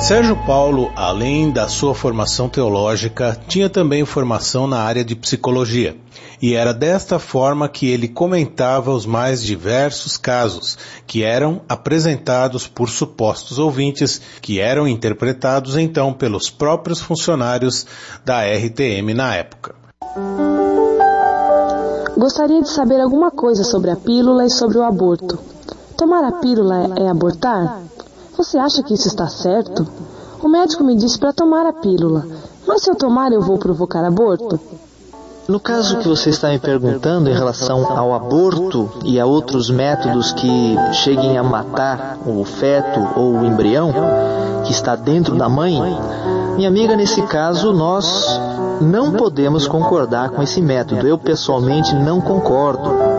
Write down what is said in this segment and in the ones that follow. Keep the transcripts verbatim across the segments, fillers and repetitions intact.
Sérgio Paulo, além da sua formação teológica, tinha também formação na área de psicologia. E era desta forma que ele comentava os mais diversos casos, que eram apresentados por supostos ouvintes, que eram interpretados então pelos próprios funcionários da R T M na época. Gostaria de saber alguma coisa sobre a pílula e sobre o aborto. Tomar a pílula é abortar? Você acha que isso está certo? O médico me disse para tomar a pílula, mas se eu tomar eu vou provocar aborto? No caso que você está me perguntando em relação ao aborto e a outros métodos que cheguem a matar o feto ou o embrião que está dentro da mãe, minha amiga, nesse caso nós não podemos concordar com esse método. Eu pessoalmente não concordo.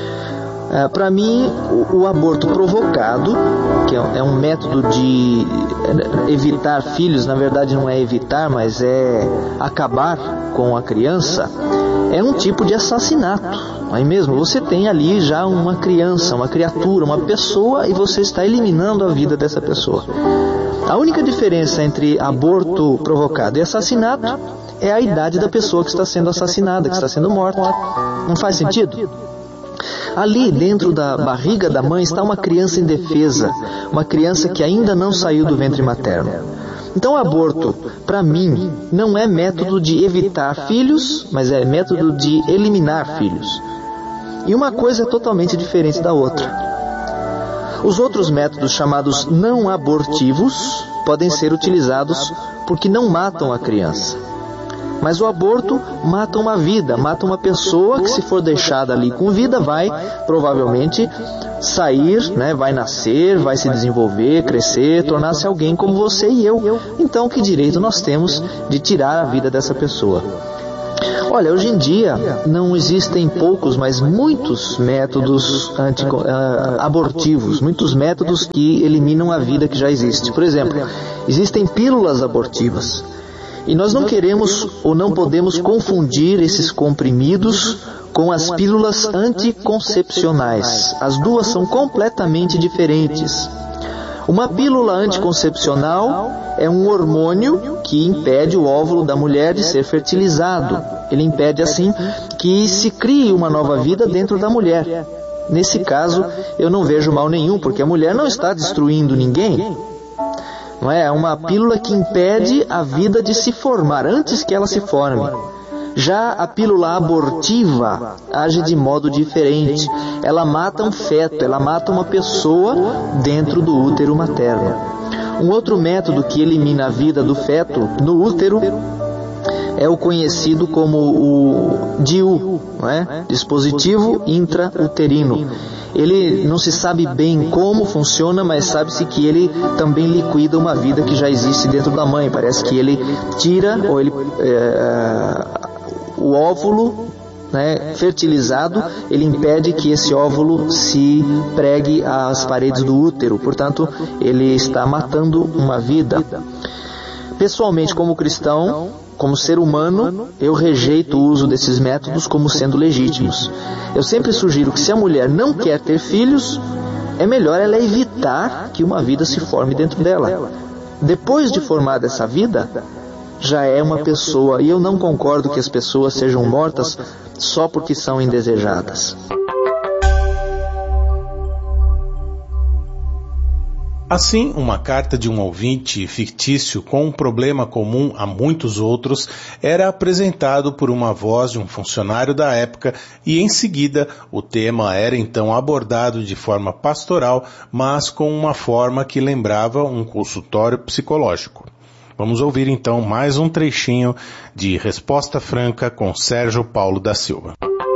É, para mim, o, o aborto provocado, que é, é um método de evitar filhos, na verdade não é evitar, mas é acabar com a criança, é um tipo de assassinato, não é mesmo? Você tem ali já uma criança, uma criatura, uma pessoa, e você está eliminando a vida dessa pessoa. A única diferença entre aborto provocado e assassinato é a idade da pessoa que está sendo assassinada, que está sendo morta. Não faz sentido? Ali dentro da barriga da mãe está uma criança indefesa, uma criança que ainda não saiu do ventre materno. Então o aborto, para mim, não é método de evitar filhos, mas é método de eliminar filhos. E uma coisa é totalmente diferente da outra. Os outros métodos chamados não abortivos podem ser utilizados porque não matam a criança. Mas o aborto mata uma vida, mata uma pessoa que, se for deixada ali com vida, vai provavelmente sair, né, vai nascer, vai se desenvolver, crescer, tornar-se alguém como você e eu. Então, que direito nós temos de tirar a vida dessa pessoa? Olha, hoje em dia não existem poucos, mas muitos métodos anti, uh, abortivos, muitos métodos que eliminam a vida que já existe. Por exemplo, existem pílulas abortivas. E nós não queremos ou não podemos confundir esses comprimidos com as pílulas anticoncepcionais. As duas são completamente diferentes. Uma pílula anticoncepcional é um hormônio que impede o óvulo da mulher de ser fertilizado. Ele impede, assim, que se crie uma nova vida dentro da mulher. Nesse caso, eu não vejo mal nenhum, porque a mulher não está destruindo ninguém. Não é? É uma pílula que impede a vida de se formar, antes que ela se forme. Já a pílula abortiva age de modo diferente. Ela mata um feto, ela mata uma pessoa dentro do útero materno. Um outro método que elimina a vida do feto no útero é o conhecido como o D I U, não é? Dispositivo intrauterino. Ele não se sabe bem como funciona, mas sabe-se que ele também liquida uma vida que já existe dentro da mãe. Parece que ele tira ou ele, é, o óvulo, né, fertilizado, ele impede que esse óvulo se pregue às paredes do útero. Portanto, ele está matando uma vida. Pessoalmente, como cristão, como ser humano, eu rejeito o uso desses métodos como sendo legítimos. Eu sempre sugiro que, se a mulher não quer ter filhos, é melhor ela evitar que uma vida se forme dentro dela. Depois de formada essa vida, já é uma pessoa, e eu não concordo que as pessoas sejam mortas só porque são indesejadas. Assim, uma carta de um ouvinte fictício com um problema comum a muitos outros era apresentado por uma voz de um funcionário da época e, em seguida, o tema era então abordado de forma pastoral, mas com uma forma que lembrava um consultório psicológico. Vamos ouvir então mais um trechinho de Resposta Franca com Sérgio Paulo da Silva.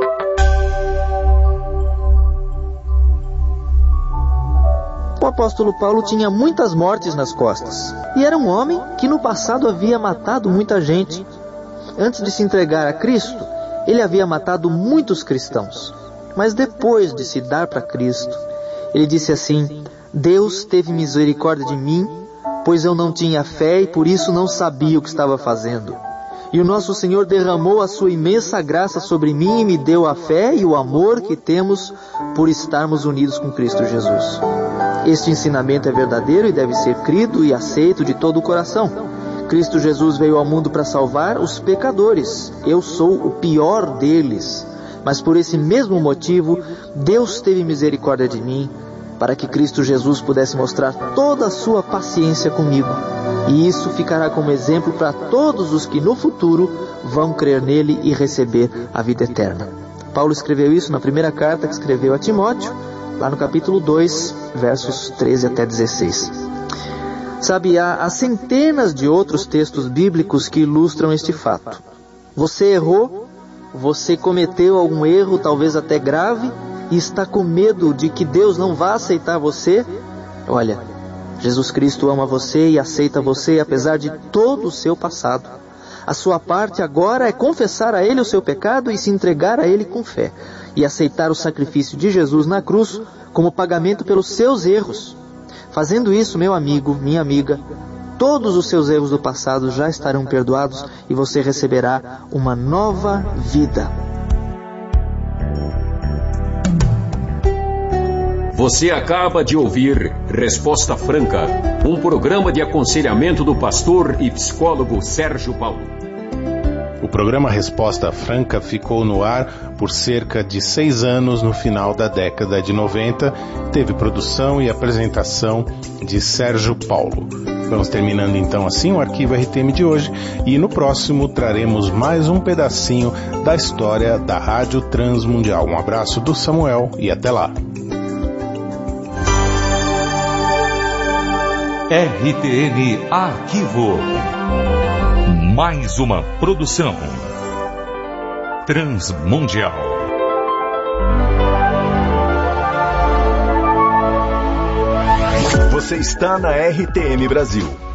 O apóstolo Paulo tinha muitas mortes nas costas e era um homem que no passado havia matado muita gente. Antes de se entregar a Cristo, ele havia matado muitos cristãos. Mas depois de se dar para Cristo, ele disse assim: Deus teve misericórdia de mim, pois eu não tinha fé e por isso não sabia o que estava fazendo. E o nosso Senhor derramou a sua imensa graça sobre mim e me deu a fé e o amor que temos por estarmos unidos com Cristo Jesus. Este ensinamento é verdadeiro e deve ser crido e aceito de todo o coração. Cristo Jesus veio ao mundo para salvar os pecadores. Eu sou o pior deles. Mas por esse mesmo motivo, Deus teve misericórdia de mim, para que Cristo Jesus pudesse mostrar toda a sua paciência comigo. E isso ficará como exemplo para todos os que no futuro vão crer nele e receber a vida eterna. Paulo escreveu isso na primeira carta que escreveu a Timóteo, lá no capítulo dois, versos treze até dezesseis. Sabe, há, há centenas de outros textos bíblicos que ilustram este fato. Você errou, você cometeu algum erro, talvez até grave, e está com medo de que Deus não vá aceitar você? Olha, Jesus Cristo ama você e aceita você apesar de todo o seu passado. A sua parte agora é confessar a Ele o seu pecado e se entregar a Ele com fé, e aceitar o sacrifício de Jesus na cruz como pagamento pelos seus erros. Fazendo isso, meu amigo, minha amiga, todos os seus erros do passado já estarão perdoados e você receberá uma nova vida. Você acaba de ouvir Resposta Franca, um programa de aconselhamento do pastor e psicólogo Sérgio Paulo. O programa Resposta Franca ficou no ar por cerca de seis anos no final da década de noventa. Teve produção e apresentação de Sérgio Paulo. Vamos terminando então assim o Arquivo R T M de hoje, e no próximo traremos mais um pedacinho da história da Rádio Transmundial. Um abraço do Samuel e até lá. R T M Arquivo. Mais uma produção Transmundial. Você está na R T M Brasil,